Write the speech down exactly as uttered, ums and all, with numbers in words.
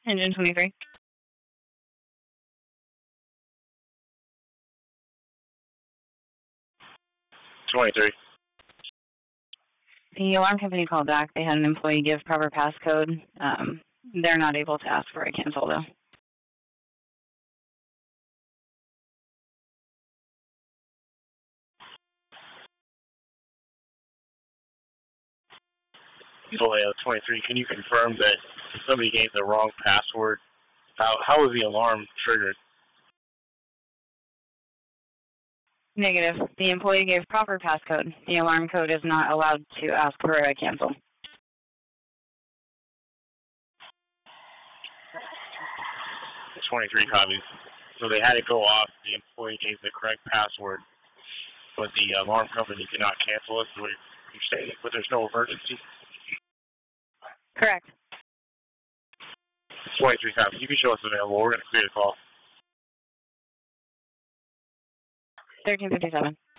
Engine twenty-three. twenty-three. The alarm company called back. They had an employee give proper passcode. Um, they're not able to ask for a cancel, though. Delay of twenty-three. Can you confirm that somebody gave the wrong password? How how was the alarm triggered? Negative. The employee gave proper passcode. The alarm code is not allowed to ask for a cancel. twenty-three copies. So they had it go off. The employee gave the correct password, but the alarm company cannot cancel it. So you're saying, but there's no emergency. Correct. twenty-three copies. You can show us available. We're going to clear the call. thirteen fifty-seven.